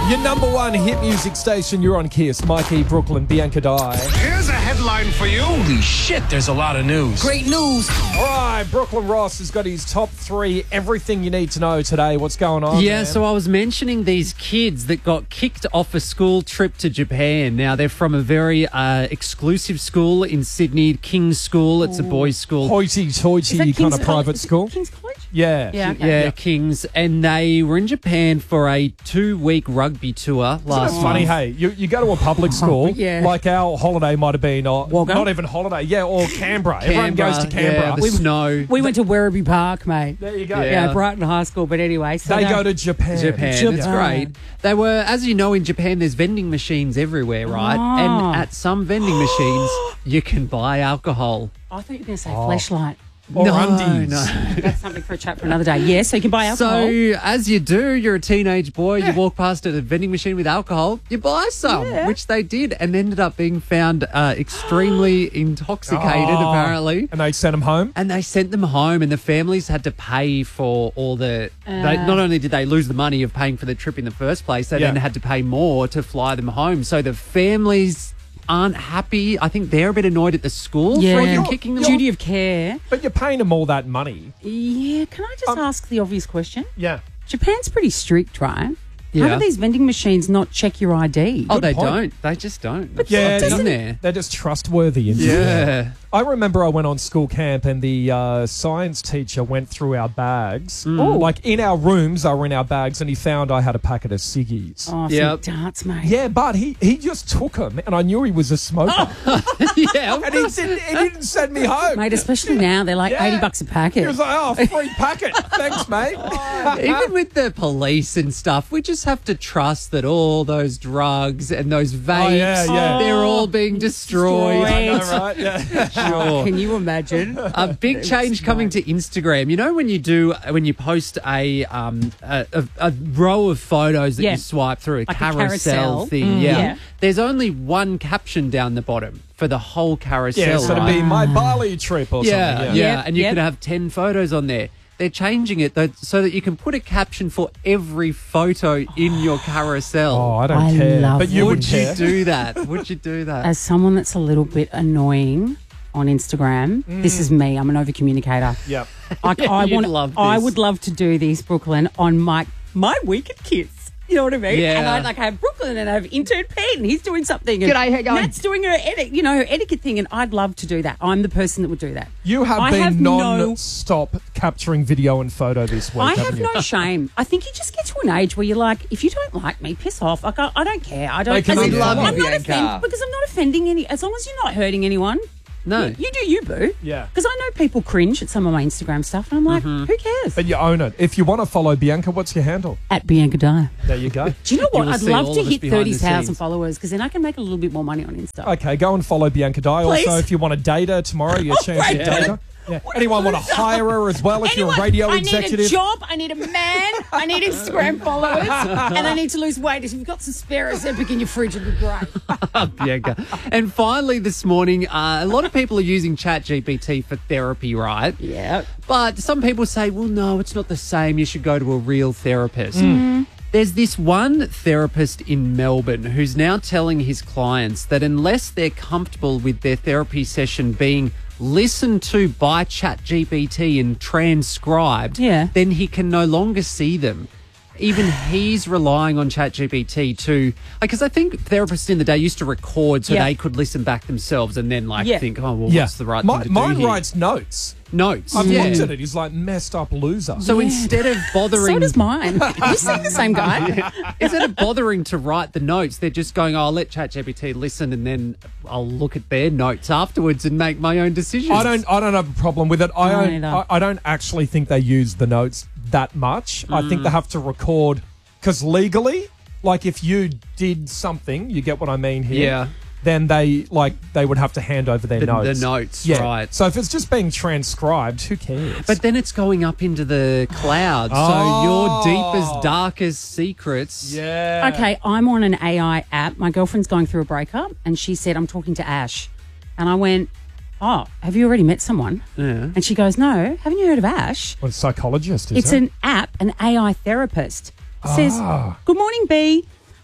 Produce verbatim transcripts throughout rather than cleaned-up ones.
Your number one hit music station, you're on Kiss. Mikey, Brooklyn, Bianca Dye. Here's a headline for you. Holy shit, there's a lot of news. Great news. All right, Brooklyn Ross has got his top three, everything you need to know today. What's going on, Yeah, man? so I was mentioning these kids that got kicked off a school trip to Japan. Now, they're from a very uh, exclusive school in Sydney, King's School. It's a boys' school. Hoity-toity kind King's of private College? school. King's College? Yeah. Yeah, okay. Yeah, Kings. And they were in Japan for a two-week rugby tour Isn't last it funny, month. hey, you, you go to a public school, Yeah. like our holiday might have been, uh, Wagga? not even holiday, yeah, or Canberra. Everyone goes to Canberra. Yeah, the We- snow. We went to Werribee Park, mate. there you go. Yeah. Yeah, Brighton High School. But anyway, so They go to Japan. Japan. Japan. It's great. They were, as you know, in Japan, there's vending machines everywhere, right? Ah. And at some vending machines, you can buy alcohol. I thought you were going to say flashlight. Or no, undies. no. That's something for a chat for another day. Yeah, so you can buy alcohol. So, as you do, you're a teenage boy, you walk past a vending machine with alcohol, you buy some, Yeah. which they did, and ended up being found uh, extremely intoxicated, Oh. apparently. And they sent them home. And they sent them home, and the families had to pay for all the. they, not only did they lose the money of paying for the trip in the first place, they Yeah. then had to pay more to fly them home. So the families aren't happy. I think they're a bit annoyed at the school yeah, for even kicking them duty off. of care. But you're paying them all that money. Yeah, can I just Um, ask the obvious question? Yeah. Japan's pretty strict, right? Yeah. How do these vending machines not check your I D? Oh, they point. don't. They just don't. But Yeah, in no- there. They're just trustworthy. Isn't Yeah. it? I remember I went on school camp and the uh, science teacher went through our bags. Mm. Like in our rooms, they were in our bags, and he found I had a packet of ciggies. Oh, Yep. some darts, mate. Yeah, but he, he just took them, and I knew he was a smoker. yeah. And he didn't, he didn't send me home. Mate, especially now, they're like Yeah. eighty bucks a packet. He was like, oh, free packet. Thanks, mate. Even with the police and stuff, we just have to trust that all those drugs and those vapes, Oh, yeah, yeah. they're all being destroyed. I know, right? Yeah. Sure. Can you imagine? A big change coming to Instagram. You know when you do when you post a um a, a, a row of photos that Yeah. you swipe through a Like a carousel, carousel. thing. Mm, yeah. yeah. There's only one caption down the bottom for the whole carousel. Yeah, so it'd right? be my Bali trip or Yeah, something. yeah, Yep, and you yep. can have ten photos on there. They're changing it though, so that you can put a caption for every photo in your carousel. Oh, I don't I care. love But you Would would you care. do that? Would you do that? As someone that's a little bit annoying on Instagram, this is me. I'm an over communicator. Yep. Like, I you'd want. love I this. would love to do this, Brooklyn, on my my week at Kids. You know what I mean? Yeah. And I like have Brooklyn and I have intern Pete and he's doing something. And G'day, how you going? Nat's doing her eti- you know, her etiquette thing, and I'd love to do that. I'm the person that would do that. You have I been have no- non-stop capturing video and photo this week, I haven't have you? no shame. I think you just get to an age where you're like, if you don't like me, piss off. Like I, I don't care. I don't. They can as in, understand. I'm Love you, not Bianca. offend- because I'm not offending any. As long as you're not hurting anyone. No. You, you do you, boo. Yeah. Because I know people cringe at some of my Instagram stuff, and I'm like, Mm-hmm. who cares? But you own it. If you want to follow Bianca, what's your handle? At Bianca Dye. There you go. Do you know what? will I'd see love all to of us hit behind thirty the thousand scenes. followers because then I can make a little bit more money on Insta. Okay, go and follow Bianca Dye. Please? Also, if you want to date her tomorrow, your chance to right. date her. Yeah. Anyone want to hire her as well if Anyone, you're a radio I executive? need a job, I need a man, I need Instagram followers, and I need to lose weight. If you've got some spare Ozempic in your fridge, it'd be great. Bianca. And finally, this morning, uh, a lot of people are using ChatGPT for therapy, right? Yeah. But some people say, well, no, it's not the same. You should go to a real therapist. There's this one therapist in Melbourne who's now telling his clients that unless they're comfortable with their therapy session being listened to by ChatGPT and transcribed, Yeah. then he can no longer see them. Even he's relying on ChatGPT to, because I think therapists in the day used to record so Yeah. they could listen back themselves and then like Yeah. think, oh, well, yeah. what's the right Mi- thing to do Mine here? writes notes. Notes. I've yeah. looked at it. He's like, messed up loser. So instead of bothering, So does mine. You see the same guy? instead of bothering to write the notes, they're just going, oh, I'll let ChatGPT listen and then I'll look at their notes afterwards and make my own decisions. I don't. I don't have a problem with it. I I don't. don't I, either. I don't actually think they use the notes that much. I think they have to record because legally, like if you did something, you get what I mean here. Yeah. Then they like they would have to hand over their The- notes. the notes, yeah. right. So if it's just being transcribed, who cares? But then it's going up into the cloud. Oh. So your deepest, darkest secrets. yeah. Okay, I'm on an A I app. My girlfriend's going through a breakup, and she said, I'm talking to Ash. And I went, oh, have you already met someone? Yeah. And she goes, no, haven't you heard of Ash? What, a psychologist? Is It's it? an app, an A I therapist. It says, Ah. good morning, B.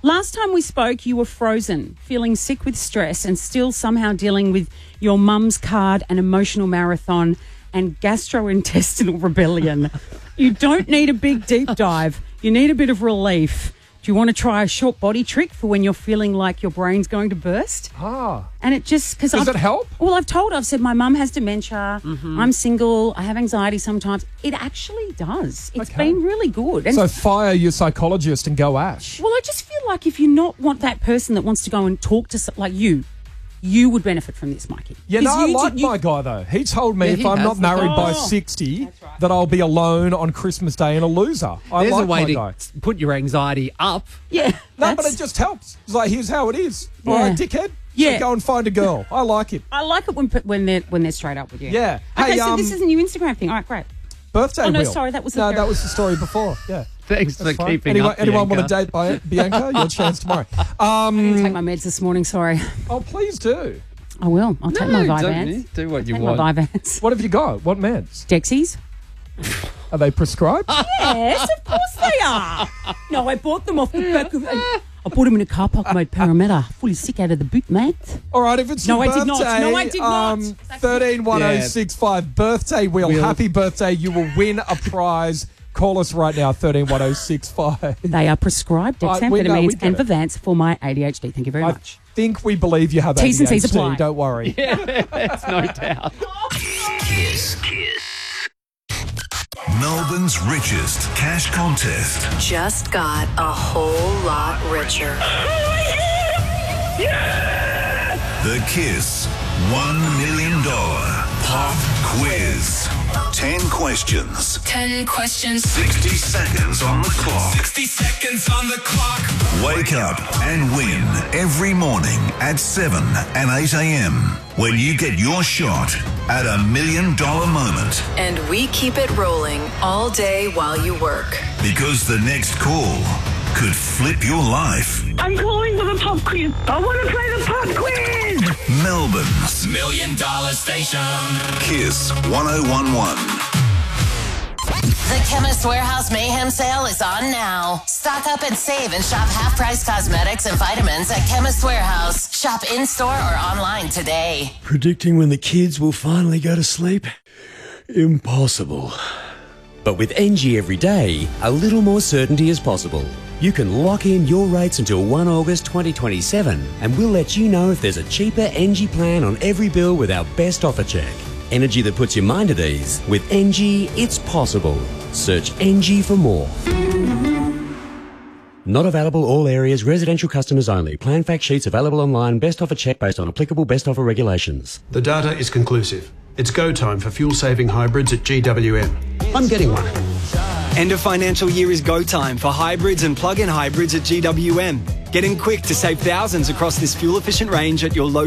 Last time we spoke, you were frozen, feeling sick with stress and still somehow dealing with your mum's card and emotional marathon and gastrointestinal rebellion. You don't need a big deep dive. You need a bit of relief. Do you want to try a short body trick for when you're feeling like your brain's going to burst? Ah. And it just... Cause Does I've, it help? Well, I've told her, I've said my mum has dementia, mm-hmm. I'm single, I have anxiety sometimes. It actually does. It's Okay. been really good. And So fire your psychologist and go Ash. well, I just feel like if you not want that person that wants to go and talk to, some- like you, you would benefit from this, Mikey. Yeah, no, 'Cause I you like did- you- my guy, though. He told me Yeah, if he I'm has. not married by Oh. sixty, That's right. that I'll be alone on Christmas Day and a loser. I There's like a way my to guy. put your anxiety up. Yeah. No, but that's- it just helps. It's like, here's how it is. All Yeah. right, dickhead? Yeah. So go and find a girl. I like it. I like it when pe- when they're when they're straight up with you. Yeah. Okay, Hey, so um, this is a new Instagram thing. All right, great. Birthday Oh, no, wheel. sorry, that was the No, third- that was the story before. Yeah. Thanks That's for fine. keeping anyone, up, anyone want Bianca. to date by Bianca? Your chance tomorrow. I Um, didn't take my meds this morning. Sorry. oh, please do. I will. I'll take my No, don't Vyvanse. you? Do what you Take want. my Vyvanse. What have you got? What meds? Dexies. Are they prescribed? Yes, of course they are. No, I bought them off the back of. I bought them in a car park made Parramatta. Fully sick out of the boot, mate. All right, if it's No, your I did birthday, not. No, I did not. um, thirteen one oh six five birthday wheel. Wheel. Happy birthday! You will win a prize. Call us right now, thirteen one oh six five. They are prescribed Right, we know, we dexamphetamines get and it. Vyvanse for my A D H D. Thank you very I much. think we believe you have T's and C's A D H D. apply. Don't worry. There's no doubt. Kiss. Melbourne's richest cash contest. Just got a whole lot richer. The Kiss one million dollars Pop Quiz. ten questions. Ten questions. sixty seconds on the clock. sixty seconds on the clock. Wake up and win every morning at seven and eight a.m. when you get your shot at a million dollar moment. And we keep it rolling all day while you work. Because the next call could flip your life. I'm calling for the pop quiz. I want to play the pop quiz. Melbourne's Million dollar station. Kiss one oh one one. The Chemist Warehouse Mayhem Sale is on now. Stock up and save and shop half-price cosmetics and vitamins at Chemist Warehouse. Shop in-store or online today. Predicting when the kids will finally go to sleep? Impossible. But with N G every day, a little more certainty is possible. You can lock in your rates until the first of August twenty twenty-seven, and we'll let you know if there's a cheaper N G plan on every bill with our best offer check. Energy that puts your mind at ease. With N G, it's possible. Search N G for more. Not available all areas, residential customers only. Plan fact sheets available online. Best offer check based on applicable best offer regulations. The data is conclusive. It's go time for fuel-saving hybrids at G W M. I'm getting one. End of financial year is go time for hybrids and plug-in hybrids at G W M. Get in quick to save thousands across this fuel-efficient range at your local